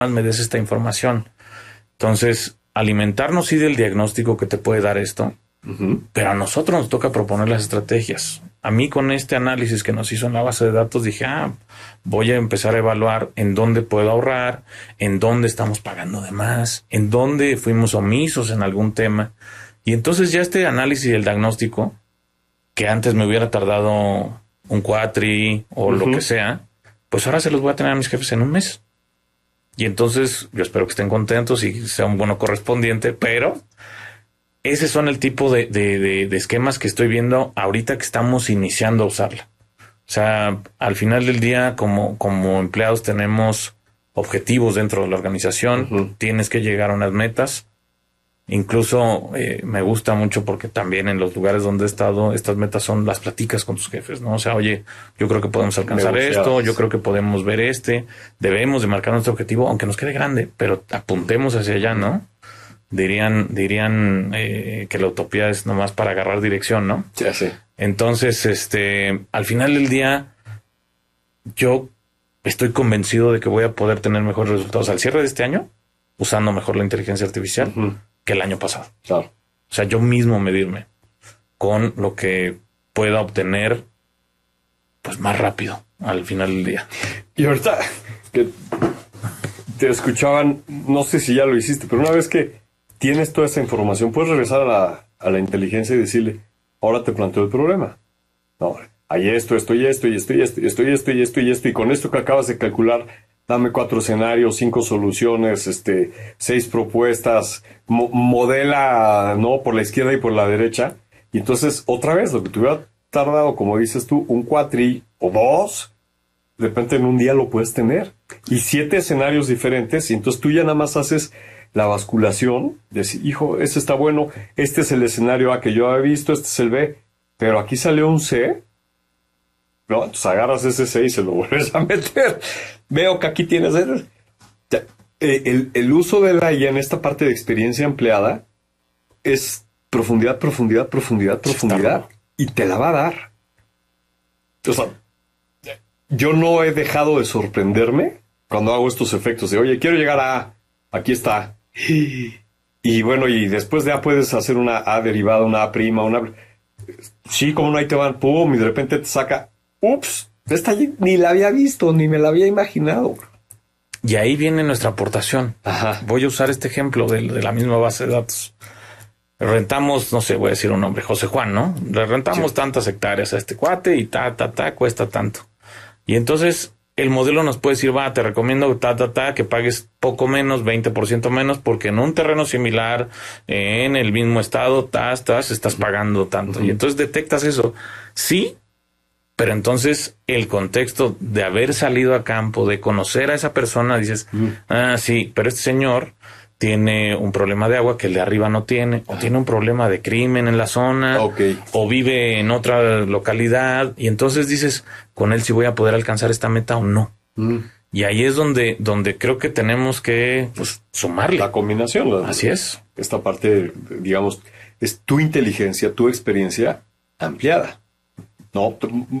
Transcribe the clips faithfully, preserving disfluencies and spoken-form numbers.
me des esta información. Entonces, alimentarnos sí del diagnóstico que te puede dar esto, uh-huh. pero a nosotros nos toca proponer las estrategias. A mí con este análisis que nos hizo en la base de datos dije, ah, voy a empezar a evaluar en dónde puedo ahorrar, en dónde estamos pagando de más, en dónde fuimos omisos en algún tema. Y entonces ya este análisis y el diagnóstico, que antes me hubiera tardado un cuatri o uh-huh. lo que sea, pues ahora se los voy a tener a mis jefes en un mes. Y entonces yo espero que estén contentos y sea un bono correspondiente, pero ese son el tipo de, de, de, de esquemas que estoy viendo ahorita que estamos iniciando a usarla. O sea, al final del día, como, como empleados tenemos objetivos dentro de la organización, uh-huh. tienes que llegar a unas metas. Incluso eh, me gusta mucho porque también en los lugares donde he estado, estas metas son las platicas con tus jefes, ¿no? O sea, oye, yo creo que podemos alcanzar esto, yo creo que podemos ver este, debemos de marcar nuestro objetivo, aunque nos quede grande, pero apuntemos hacia allá, ¿no? Dirían, dirían eh, que la utopía es nomás para agarrar dirección, ¿no? Sí, sí. Entonces, este, al final del día, yo estoy convencido de que voy a poder tener mejores resultados al cierre de este año, usando mejor la inteligencia artificial. Uh-huh. que el año pasado. Claro. O sea, yo mismo medirme con lo que pueda obtener pues más rápido al final del día. Y ahorita que te escuchaban, no sé si ya lo hiciste, pero una vez que tienes toda esa información, puedes regresar a la, a la inteligencia y decirle, ahora te planteo el problema. No, hay esto, esto y esto y esto y esto y esto y esto y esto y esto y con esto que acabas de calcular, dame cuatro escenarios, cinco soluciones, este, seis propuestas, mo- modela, ¿no? Por la izquierda y por la derecha. Y entonces, otra vez, lo que te hubiera tardado, como dices tú, un cuatri o dos, de repente en un día lo puedes tener. Y siete escenarios diferentes, y entonces tú ya nada más haces la basculación, de decir, hijo, este está bueno, este es el escenario A que yo había visto, este es el B, pero aquí salió un C. No, entonces agarras ese C y se lo vuelves a meter. Veo que aquí tienes el, el, el uso de la I A en esta parte de experiencia empleada es profundidad, profundidad, profundidad, profundidad. Y te la va a dar. O sea, yo no he dejado de sorprenderme cuando hago estos efectos de, oye, quiero llegar a A, aquí está. Y bueno, y después de A puedes hacer una A derivada, una A prima, una... Sí, como no, ahí te van, pum, y de repente te saca... Ups, esta ni la había visto, ni me la había imaginado. Y ahí viene nuestra aportación. Ajá. Voy a usar este ejemplo de, de la misma base de datos. Rentamos, no sé, voy a decir un nombre, José Juan, ¿no? Le rentamos sí. tantas hectáreas a este cuate y ta, ta, ta, cuesta tanto. Y entonces el modelo nos puede decir, va, te recomiendo ta, ta, ta, que pagues poco menos, veinte por ciento menos, porque en un terreno similar, en el mismo estado, tas, tas, estás pagando tanto. Uh-huh. Y entonces detectas eso. Sí, pero entonces el contexto de haber salido a campo, de conocer a esa persona, dices, uh-huh. ah, sí, pero este señor tiene un problema de agua que el de arriba no tiene, o tiene un problema de crimen en la zona, okay. o vive en otra localidad, y entonces dices, con él sí voy a poder alcanzar esta meta o no. Uh-huh. Y ahí es donde, donde creo que tenemos que pues, sumarle. La combinación. La, Así es. Esta parte, digamos, es tu inteligencia, tu experiencia ampliada. No,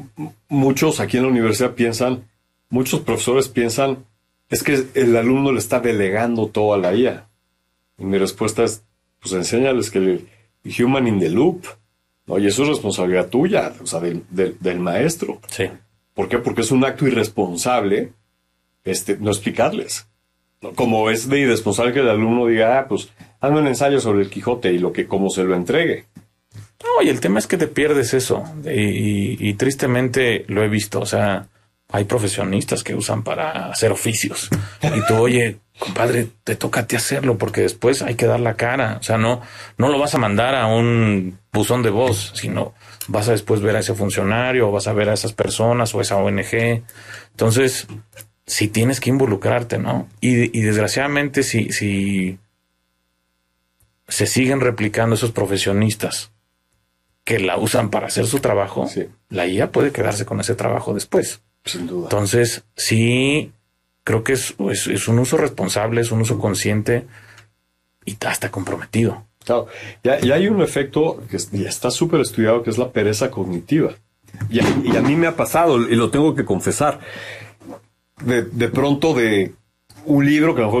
muchos aquí en la universidad piensan, muchos profesores piensan, es que el alumno le está delegando todo a la I A. Y mi respuesta es, pues enséñales que el human in the loop, ¿no? Y eso es responsabilidad tuya, o sea, del, del, del maestro. Sí. ¿Por qué? Porque es un acto irresponsable este, no explicarles. ¿No? Como es de irresponsable que el alumno diga, ah, pues hazme un ensayo sobre el Quijote y lo que como se lo entregue. No, y el tema es que te pierdes eso. Y, y, y tristemente lo he visto. O sea, hay profesionistas que usan para hacer oficios. Y tú, oye, compadre, te toca a ti hacerlo porque después hay que dar la cara. O sea, no, no lo vas a mandar a un buzón de voz, sino vas a después ver a ese funcionario o vas a ver a esas personas o a esa O N G. Entonces, sí tienes que involucrarte, ¿no? Y, y desgraciadamente, si, si se siguen replicando esos profesionistas que la usan para hacer su trabajo, sí. la I A puede quedarse con ese trabajo después. Sin duda. Entonces, sí, creo que es, es, es un uso responsable, es un uso consciente y hasta comprometido. Claro, ya, ya hay un efecto que ya está súper estudiado, que es la pereza cognitiva. Y a, y a mí me ha pasado, y lo tengo que confesar, de, de pronto de un libro que a lo mejor